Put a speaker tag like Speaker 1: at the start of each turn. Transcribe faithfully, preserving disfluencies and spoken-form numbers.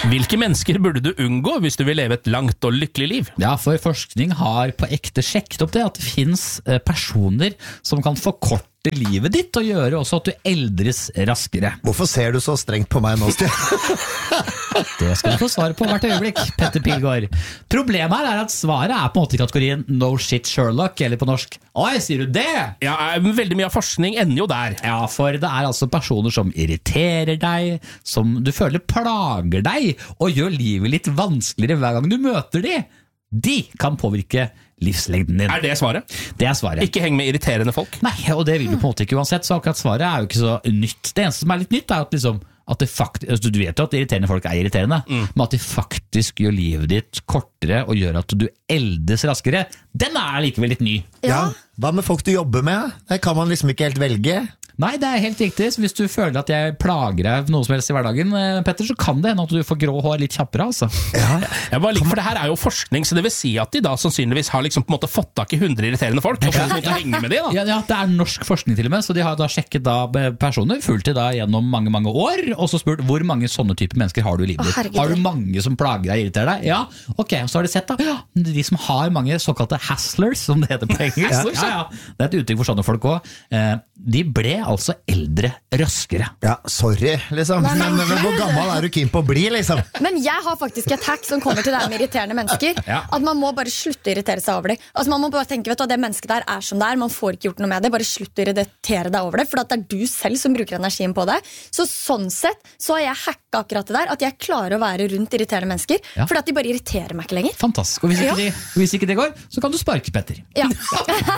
Speaker 1: Hvilke mennesker burde du unngå hvis du vil leve et langt og lykkelig liv?
Speaker 2: Ja, for forskning har på ekte sjekket opp det at det finnes personer som kan forkorte livet ditt og gjøre også at du eldres raskere.
Speaker 3: Hvorfor ser du så strengt på meg nå, Stian?
Speaker 2: Det skal du få svar på hvert øyeblikk, Petter Pilgaard. Problemet her er at svaret er på en måte i kategorien no shit Sherlock, eller på norsk, oi, sier du det?
Speaker 1: Ja, veldig mye av forskning ender jo der.
Speaker 2: Ja, for det er altså personer som irriterer deg, som du føler plager deg, og gjør livet litt vanskeligere hver gang du møter de. De kan påvirke livslengden din.
Speaker 1: Er det svaret?
Speaker 2: Det er svaret.
Speaker 1: Ikke heng med irriterende folk?
Speaker 2: Nei, og det vil du på en måte ikke uansett, så akkurat svaret er jo ikke så nytt. Det eneste som er litt nytt er at, liksom, at det faktisk, altså du vet jo at irriterende folk er irriterende, mm. men at de faktisk gjør livet ditt kortere og gjør at du eldes raskere, den er likevel litt ny.
Speaker 3: Ja, hva med folk du jobber med? Det kan man liksom ikke helt velge.
Speaker 2: Nei, det er helt riktig. Så hvis du føler at jeg plager deg noe som helst i hverdagen, Petter, så kan det hende at du får grå hår litt kjappere, altså.
Speaker 1: Ja, jeg bare liker, for det her er jo forskning, så det vil si at de da sannsynligvis har liksom på en måte fått tak i hundre irriterende folk, og så måtte henge med de da.
Speaker 2: Ja, ja, det er norsk forskning til og med, så de har da sjekket da personer, fulgt da gjennom mange, mange år, og så spurt hvor mange sånne typer mennesker har du i livet ditt.
Speaker 4: Å,
Speaker 2: har du mange som plager deg og irriterer deg? Ja, ok, så har de sett da, ja, de som har mange såkalte hasslers, som det heter på engelsk, ja, ja, det er et uttrykk for sånne folk også, de ble altså eldre raskere.
Speaker 3: Ja, sorry, liksom.
Speaker 4: Nei,
Speaker 3: men, men hvor gammel er du keen på å bli, liksom?
Speaker 4: Men jeg har faktisk et hack som kommer til det med irriterende mennesker.
Speaker 2: Ja.
Speaker 4: At man må bare slutte å irritere seg over det. Altså man må bare tenke, vet du, at det mennesket der er som det er. Man får ikke gjort noe med det. Bare slutt å irritere deg over det. For det er du selv som bruker energien på det. Så sånn sett så har jeg hacka akkurat det der. At jeg klarer å være rundt irriterende mennesker.
Speaker 2: Ja.
Speaker 4: Fordi at de bare irriterer meg ikke lenger.
Speaker 2: Fantastisk. Og hvis ikke,
Speaker 4: Ja.
Speaker 2: det, hvis ikke det går, så kan du sparke Petter.
Speaker 4: Ja.